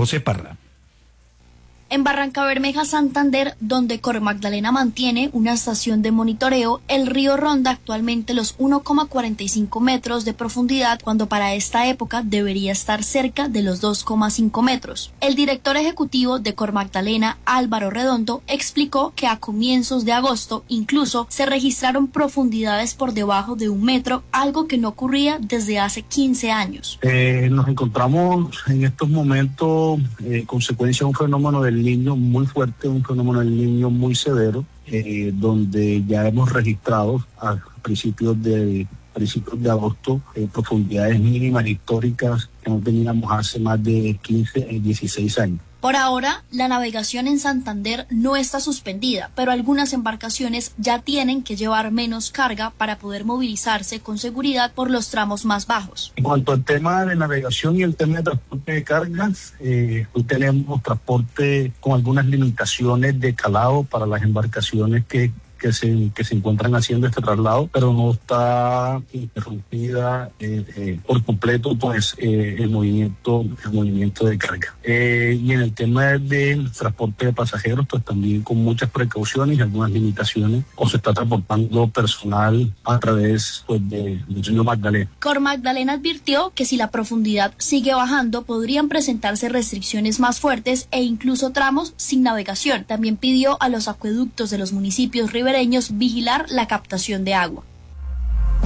José Parra. En Barrancabermeja, Santander, donde Cormagdalena mantiene una estación de monitoreo, el río ronda actualmente los 1,45 metros de profundidad, cuando para esta época debería estar cerca de los 2,5 metros. El director ejecutivo de Cormagdalena, Álvaro Redondo, explicó que a comienzos de agosto incluso se registraron profundidades por debajo de 1 metro, algo que no ocurría desde hace 15 años. Nos encontramos en estos momentos consecuencia de un fenómeno del Niño muy fuerte, un fenómeno del Niño muy severo, donde ya hemos registrado a principios de agosto profundidades mínimas históricas que no teníamos hace más de 16 años. Por ahora, la navegación en Santander no está suspendida, pero algunas embarcaciones ya tienen que llevar menos carga para poder movilizarse con seguridad por los tramos más bajos. En cuanto al tema de navegación y el tema de transporte de cargas, hoy tenemos transporte con algunas limitaciones de calado para las embarcaciones que se encuentran haciendo este traslado, pero no está interrumpida por completo pues el movimiento de carga. Y en el tema de transporte de pasajeros, pues también con muchas precauciones y algunas limitaciones, o se está transportando personal a través pues del río Magdalena. Cormagdalena advirtió que si la profundidad sigue bajando, podrían presentarse restricciones más fuertes e incluso tramos sin navegación. También pidió a los acueductos de los municipios ribereños vigilar la captación de agua.